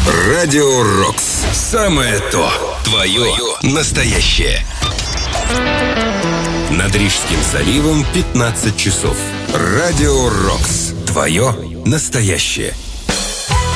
Радио Рокс. Самое то. Твое настоящее. Над Рижским заливом 15 часов. Радио Рокс. Твое настоящее.